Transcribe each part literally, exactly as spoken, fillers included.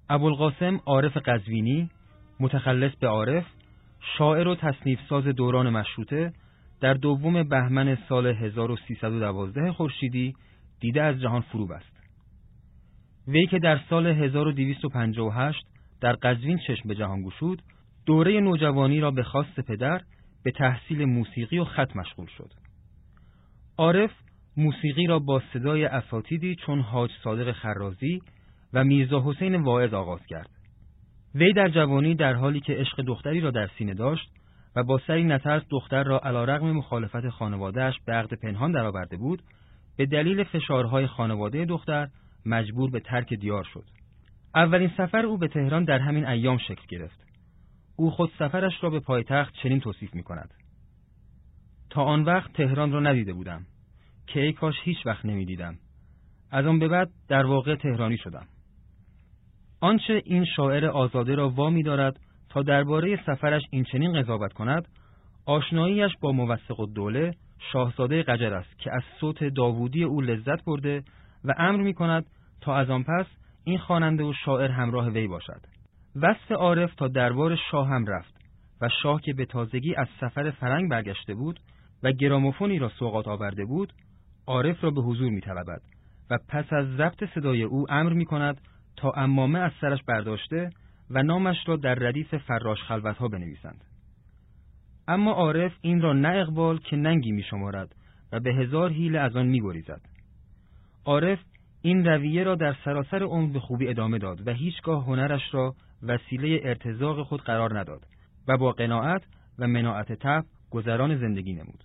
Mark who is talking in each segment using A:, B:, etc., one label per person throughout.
A: ابوالقاسم عارف قزوینی، متخلص به عارف، شاعر و تصنیف ساز دوران مشروطه، در دوم بهمن سال هزار و سیصد و دوازده خورشیدی دیده از جهان فرو بست. وی که در سال هزار و دویست و پنجاه و هشت در قزوین چشم به جهان گشود، دوره نوجوانی را به خواست پدر به تحصیل موسیقی و خط مشغول شد. عارف موسیقی را با صدای اساتیدی چون حاج صادق خرازی و میرزا حسین واعظ آغاز کرد. وی در جوانی در حالی که عشق دختری را در سینه داشت و با سری نترس دختر را علیرغم مخالفت خانواده‌اش به عقد پنهان درآورده بود، به دلیل فشارهای خانواده دختر مجبور به ترک دیار شد. اولین سفر او به تهران در همین ایام شکل گرفت. او خود سفرش را به پایتخت چنین توصیف می‌کند: تا آن وقت تهران را ندیده بودم که ای کاش هیچ وقت نمی‌دیدم. از آن به بعد در واقع تهرانی شدم. آنچه این شاعر آزاده را وامی دارد تا درباره سفرش این چنین قضاوت کند، آشناییش با موثق الدوله شاهزاده قجر است که از صوت داوودی او لذت برده و امر می‌کند تا از آن پس این خواننده و شاعر همراه وی باشد. وصف عارف تا دربار شاه هم رفت و شاه که به تازگی از سفر فرنگ برگشته بود و گراموفونی را سوغات آورده بود، عارف را به حضور می‌طلبد و پس از ضبط صدای او امر می‌کند تا عمامه از سرش برداشته و نامش را در ردیف فراش خلوت‌ها بنویسند. اما عارف این را نه اقبال که ننگی می‌شمارد و به هزار حیله از آن می‌گریزد. عارف این رویه را در سراسر عمر به خوبی ادامه داد و هیچگاه هنرش را وسیله ارتزاق خود قرار نداد و با قناعت و مناعت طبع گذران زندگی نمود.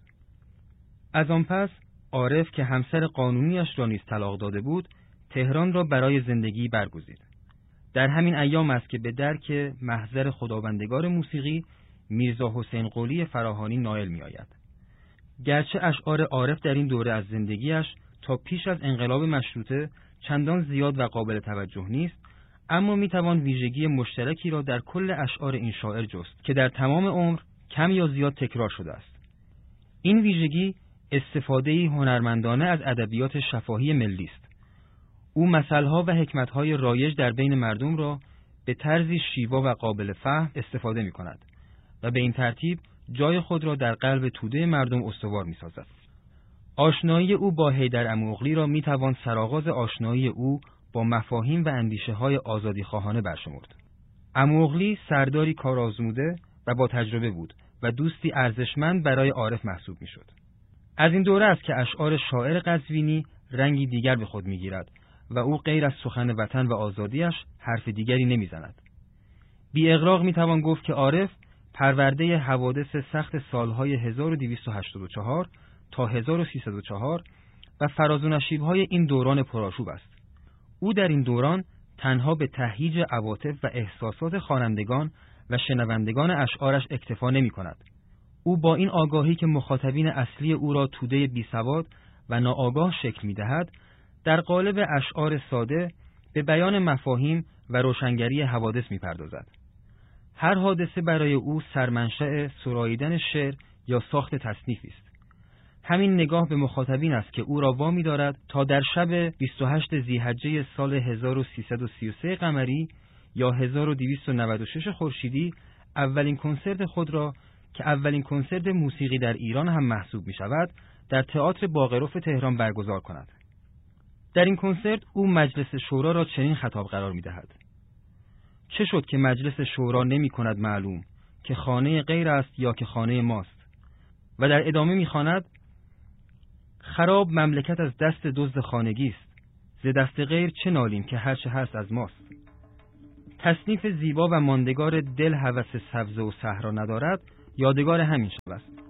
A: از آن پس عارف که همسر قانونیش را نیز طلاق داده بود، تهران را برای زندگی برگزید. در همین ایام است که به درک محضر خداوندگار موسیقی میرزا حسین قلی فراهانی نائل می آید. گرچه اشعار عارف در این دوره از زندگیش تا پیش از انقلاب مشروطه چندان زیاد و قابل توجه نیست، اما می توان ویژگی مشترکی را در کل اشعار این شاعر جست که در تمام عمر کم یا زیاد تکرار شده است. این ویژگی استفاده‌ای هنرمندانه از ادبیات شفاهی ملی است. او مثل‌ها و حکمت‌های رایج در بین مردم را به طرزی شیوا و قابل فهم استفاده می‌کند و به این ترتیب جای خود را در قلب توده مردم استوار می‌سازد. آشنایی او با حیدر عموغلی را می‌توان سرآغاز آشنایی او با مفاهیم و اندیشه‌های آزادی‌خواهانه برشمرد. عموغلی سرداری کارآزموده و با تجربه بود و دوستی ارزشمند برای عارف محسوب می‌شد. از این دوره است که اشعار شاعر قزوینی رنگی دیگر به خود می‌گیرد و او غیر از سخن وطن و آزادیش حرف دیگری نمی‌زند. بی اغراق می‌توان گفت که عارف پرورده حوادث سخت سالهای هزار و دویست و هشتاد و چهار تا هزار و سیصد و چهار و فراز و نشیب‌های این دوران پرآشوب است. او در این دوران تنها به تهییج عواطف و احساسات خوانندگان و شنوندگان اشعارش اکتفا نمی‌کند. او با این آگاهی که مخاطبین اصلی او را توده بیسواد و ناآگاه شکل می‌دهد، در قالب اشعار ساده به بیان مفاهیم و روشنگری حوادث می‌پردازد. هر حادثه برای او سرمنشأ سراییدن شعر یا ساخت تصنیفی است. همین نگاه به مخاطبین است که او را وامی دارد تا در شب بیست و هشتم ذی‌حجه سال هزار و سیصد و سی و سه قمری یا هزار و دویست و نود و شش خورشیدی اولین کنسرت خود را که اولین کنسرت موسیقی در ایران هم محسوب می شود در تئاتر باقرف تهران برگزار کند. در این کنسرت او مجلس شورا را چنین خطاب قرار می دهد: چه شد که مجلس شورا نمی کند معلوم که خانه غیر است یا که خانه ماست؟ و در ادامه می خواند: خراب مملکت از دست دزد خانگی است، ز دست غیر چه نالیم که هر چه هست از ماست. تصنیف زیبا و ماندگار دل هوس سبزه و صحرا ندارد یادگار همین شب است.